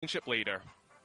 championship leader.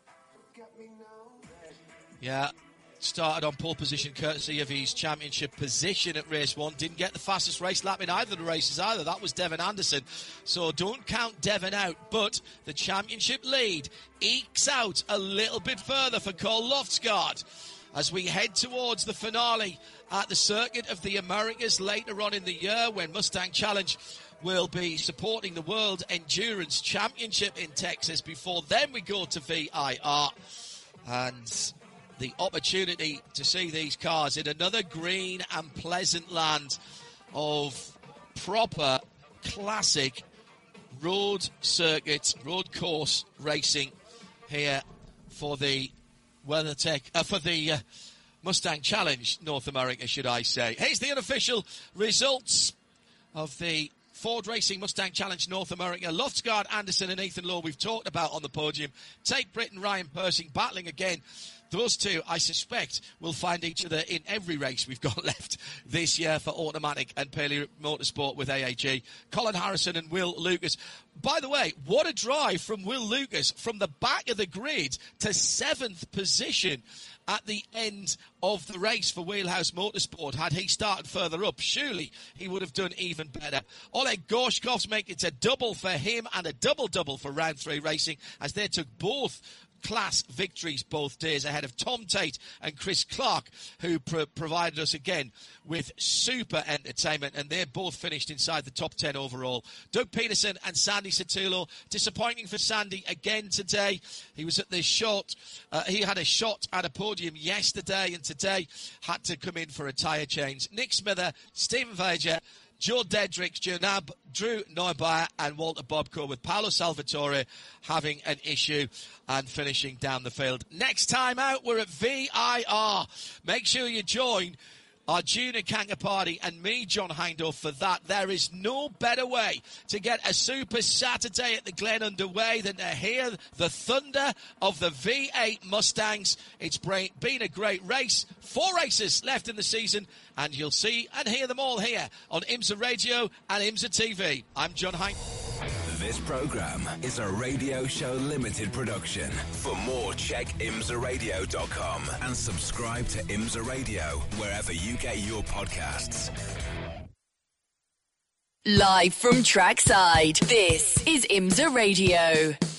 Yeah, started on pole position courtesy of his championship position at race 1. Didn't get the fastest race lap in either of the races either. That was Devon Anderson. So don't count Devon out. But the championship lead ekes out a little bit further for Cole Loftsgaard as we head towards the finale at the Circuit of the Americas later on in the year, when Mustang Challenge will be supporting the World Endurance Championship in Texas. Before then we go to VIR and the opportunity to see these cars in another green and pleasant land of proper classic road circuit, road course racing here for the Mustang Challenge North America, should I say. Here's the unofficial results of the Ford Racing Mustang Challenge North America. Loftsgaard, Anderson and Ethan Lowe we've talked about on the podium. Tate Britt and Ryan Persing battling again. Those two, I suspect, will find each other in every race we've got left this year for Automatic and Paley Motorsport with AAG. Colin Harrison and Will Lucas. By the way, what a drive from Will Lucas from the back of the grid to 7th position at the end of the race for Wheelhouse Motorsport. Had he started further up, surely he would have done even better. Oleg Gorshkov's making it a double for him and a double-double for Round 3 Racing as they took both class victories both days ahead of Tom Tate and Chris Clark, who provided us again with super entertainment, and they both finished inside the top 10 overall. Doug Peterson and Sandy Sotelo, disappointing for Sandy again today. He was at the he had a shot at a podium yesterday and today had to come in for a tyre change. Nick Smither, Stephen Vager, Joe Dedricks, Janab, Drew Neubauer and Walter Bobko, with Paolo Salvatore having an issue and finishing down the field. Next time out, we're at VIR. Make sure you join our Junior Kanker Party and me, John Hindhaugh, for that. There is no better way to get a Super Saturday at the Glen underway than to hear the thunder of the V8 Mustangs. It's been a great race. 4 races left in the season, and you'll see and hear them all here on IMSA Radio and IMSA TV. I'm John Hindhaugh. This program is a Radio Show Limited production. For more, check imsaradio.com and subscribe to IMSA Radio wherever you get your podcasts. Live from trackside, this is IMSA Radio.